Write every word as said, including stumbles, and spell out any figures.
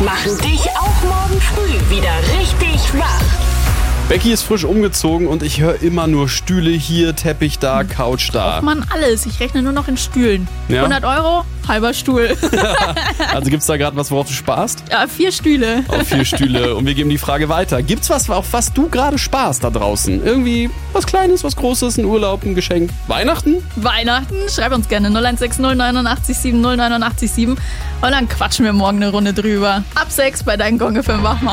machen dich auch morgen früh wieder richtig wach. Becky ist frisch umgezogen und ich höre immer nur Stühle hier, Teppich da, Couch da. Braucht man alles. Ich rechne nur noch in Stühlen. Ja? hundert Euro, halber Stuhl. Also gibt's da gerade was, worauf du sparst? Ja, vier Stühle. Auf vier Stühle. Und wir geben die Frage weiter. Gibt's was, auf was du gerade sparst da draußen? Irgendwie was Kleines, was Großes, ein Urlaub, ein Geschenk? Weihnachten? Weihnachten? Schreib uns gerne null eins sechs null neun acht sieben null neun acht sieben und dann quatschen wir morgen eine Runde drüber. Ab sechs bei deinen Gong F M Wachmann.